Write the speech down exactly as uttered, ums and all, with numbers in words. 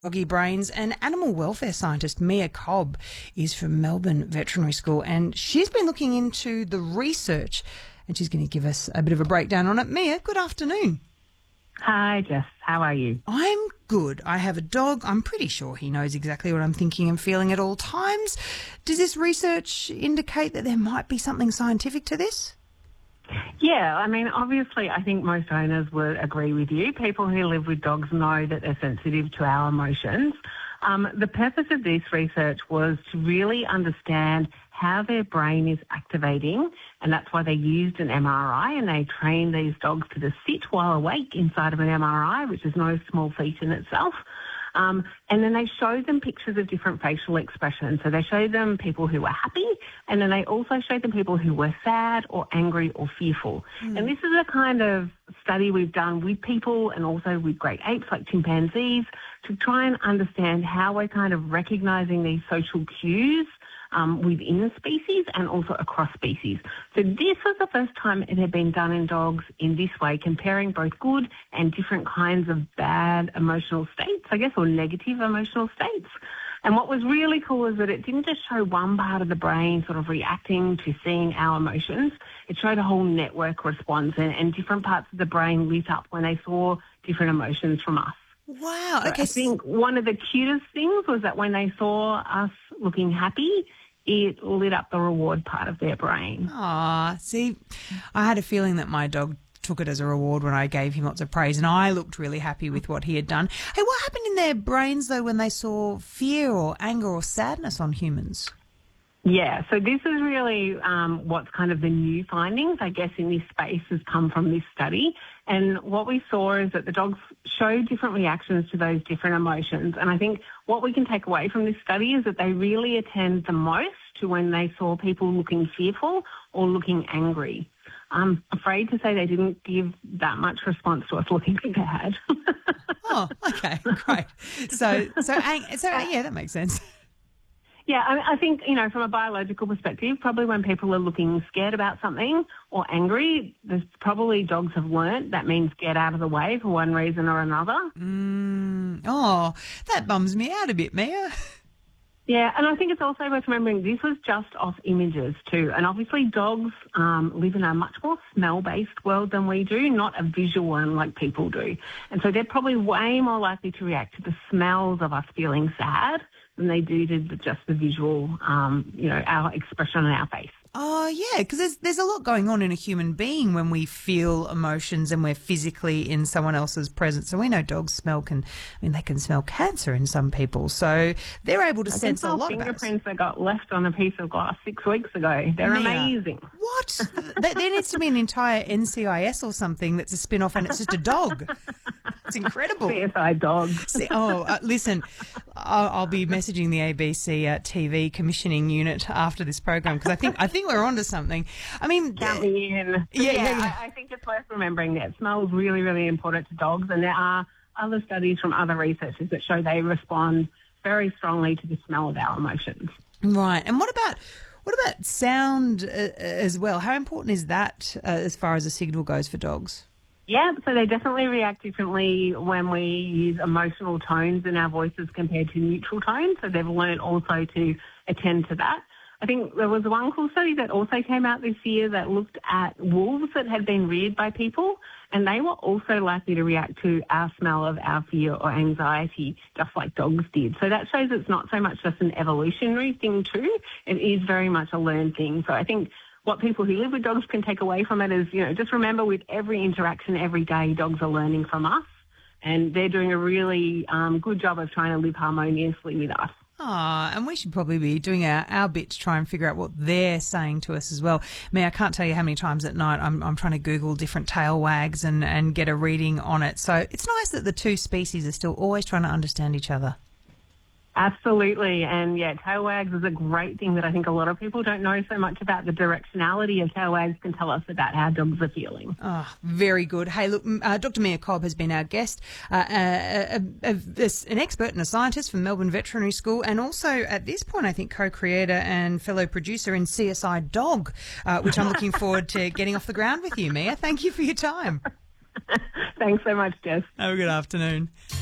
Doggy Brains, and animal welfare scientist Mia Cobb is from Melbourne Veterinary School, and she's been looking into the research and she's going to give us a bit of a breakdown on it. Mia, good afternoon. Hi, Jess. How are you? I'm good. I have a dog. I'm pretty sure he knows exactly what I'm thinking and feeling at all times. Does this research indicate that there might be something scientific to this? Yeah, I mean, obviously, I think most owners would agree with you. People who live with dogs know that they're sensitive to our emotions. Um, the purpose of this research was to really understand how their brain is activating, and that's why they used an M R I, and they trained these dogs to just sit while awake inside of an M R I, which is no small feat in itself. Um, and then they showed them pictures of different facial expressions. So they showed them people who were happy, and then they also showed them people who were sad or angry or fearful. Mm. And this is a kind of study we've done with people and also with great apes like chimpanzees to try and understand how we're kind of recognizing these social cues Um, within a species and also across species. So this was the first time it had been done in dogs in this way, comparing both good and different kinds of bad emotional states, I guess, or negative emotional states. And what was really cool is that it didn't just show one part of the brain sort of reacting to seeing our emotions. It showed a whole network response, and, and different parts of the brain lit up when they saw different emotions from us. Wow. So okay. I think one of the cutest things was that when they saw us looking happy, it lit up the reward part of their brain. Ah, see, I had a feeling that my dog took it as a reward when I gave him lots of praise, and I looked really happy with what he had done. Hey, what happened in their brains, though, when they saw fear or anger or sadness on humans? Yeah, so this is really um, what's kind of the new findings, I guess, in this space has come from this study. And what we saw is that the dogs showed different reactions to those different emotions. And I think what we can take away from this study is that they really attend the most to when they saw people looking fearful or looking angry. I'm afraid to say they didn't give that much response to us looking bad. Oh, okay, great. So, so, so, yeah, that makes sense. Yeah, I, mean, I think, you know, from a biological perspective, probably when people are looking scared about something or angry, there's probably dogs have learnt that means get out of the way for one reason or another. Mm, oh, that bums me out a bit, Mia. Yeah, and I think it's also worth remembering this was just off images too. And obviously dogs um, live in a much more smell-based world than we do, not a visual one like people do. And so they're probably way more likely to react to the smells of us feeling sad than they do to just the visual, um, you know, our expression on our face. Oh, yeah, because there's, there's a lot going on in a human being when we feel emotions and we're physically in someone else's presence. So we know dogs smell can, I mean, they can smell cancer in some people. So they're able to I sense a lot about us. Fingerprints that got left on a piece of glass six weeks ago. They're Mia, amazing. What? there, there needs to be an entire N C I S or something that's a spin-off and it's just a dog. It's incredible. C S I dog. See, oh, uh, listen, I'll, I'll be messaging the A B C uh, T V commissioning unit after this program because I think I think we're onto something. I mean, count me in. Yeah, yeah, yeah, yeah. I, I think it's worth remembering that smell is really, really important to dogs, and there are other studies from other researchers that show they respond very strongly to the smell of our emotions. Right, and what about what about sound uh, as well? How important is that uh, as far as a signal goes for dogs? Yeah, so they definitely react differently when we use emotional tones in our voices compared to neutral tones. So they've learned also to attend to that. I think there was one cool study that also came out this year that looked at wolves that had been reared by people, and they were also likely to react to our smell of our fear or anxiety, just like dogs did. So that shows it's not so much just an evolutionary thing too. It is very much a learned thing. So I think what people who live with dogs can take away from it is, you know, just remember with every interaction every day, dogs are learning from us, and they're doing a really um, good job of trying to live harmoniously with us. Ah, and we should probably be doing our, our bit to try and figure out what they're saying to us as well. I mean, I can't tell you how many times at night I'm, I'm trying to Google different tail wags and, and get a reading on it. So it's nice that the two species are still always trying to understand each other. Absolutely. And yeah, tail wags is a great thing that I think a lot of people don't know so much about. The directionality of tail wags can tell us about how dogs are feeling. Oh, very good. Hey, look, uh, Doctor Mia Cobb has been our guest, uh, a, a, a, an expert and a scientist from Melbourne Veterinary School, and also at this point, I think, co-creator and fellow producer in C S I Dog, uh, which I'm looking forward to getting off the ground with you, Mia. Thank you for your time. Thanks so much, Jess. Have a good afternoon.